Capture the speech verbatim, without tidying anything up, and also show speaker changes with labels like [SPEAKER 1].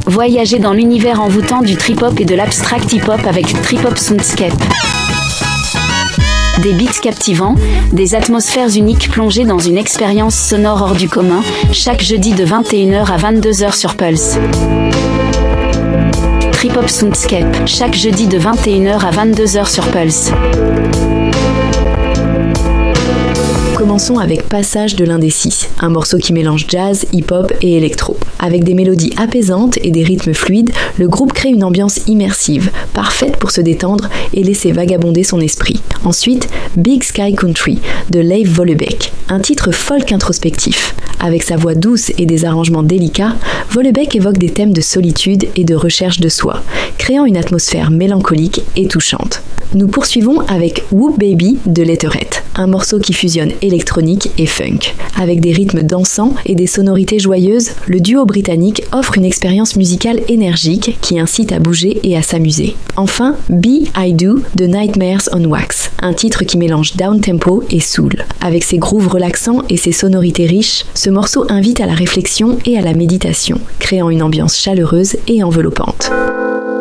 [SPEAKER 1] Voyagez dans l'univers envoûtant du trip-hop et de l'abstract hip-hop avec Trip-Hop Soundscape. Des beats captivants, des atmosphères uniques plongées dans une expérience sonore hors du commun, chaque jeudi de vingt et une heures à vingt-deux heures sur Pulse. Trip-Hop Soundscape, chaque jeudi de vingt et une heures à vingt-deux heures sur Pulse.
[SPEAKER 2] Commençons avec Passage de l'Indécis, un morceau qui mélange jazz, hip-hop et électro. Avec des mélodies apaisantes et des rythmes fluides, le groupe crée une ambiance immersive, parfaite pour se détendre et laisser vagabonder son esprit. Ensuite, Big Sky Country de Leif Vollebeek, un titre folk introspectif. Avec sa voix douce et des arrangements délicats, Vollebeek évoque des thèmes de solitude et de recherche de soi, créant une atmosphère mélancolique et touchante. Nous poursuivons avec Whoop Baby de Letterette, un morceau qui fusionne électronique et funk. Avec des rythmes dansants et des sonorités joyeuses, le duo britannique offre une expérience musicale énergique qui incite à bouger et à s'amuser. Enfin, Be I Do de Nightmares on Wax, un titre qui mélange down-tempo et soul. Avec ses grooves relaxants et ses sonorités riches, ce morceau invite à la réflexion et à la méditation, créant une ambiance chaleureuse et enveloppante.